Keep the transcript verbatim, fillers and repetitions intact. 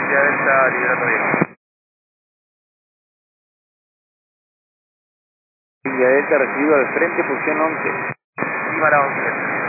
India Delta, liberando bien. India Delta recibido al frente, posición once. Lima la once.